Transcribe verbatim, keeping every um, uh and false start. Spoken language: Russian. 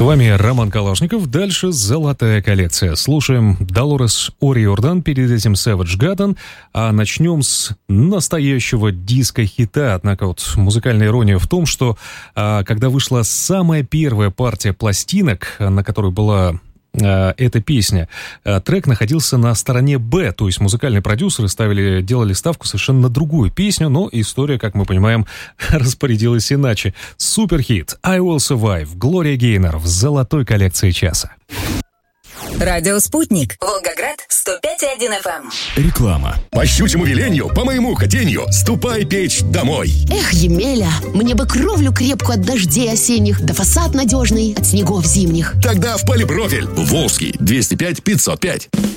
вами Роман Калашников. Дальше золотая коллекция. Слушаем Долорес О'Риордан, перед этим Savage Garden. А начнем с настоящего диско-хита. Однако вот музыкальная ирония в том, что а, когда вышла самая первая партия пластинок, на которой была эта песня, трек находился на стороне Б, то есть музыкальные продюсеры ставили, делали ставку совершенно на другую песню, но история, как мы понимаем, распорядилась иначе. Суперхит «I Will Survive», Глория Гейнор в золотой коллекции часа. Радио «Спутник», Волгоград, сто пять и один эф эм. Реклама. По щучьему велению, по моему хотению, ступай печь домой. Эх, Емеля, мне бы кровлю крепкую от дождей осенних, да фасад надежный от снегов зимних. Тогда в полипрофиль. Волжский, двести пять пятьсот пять.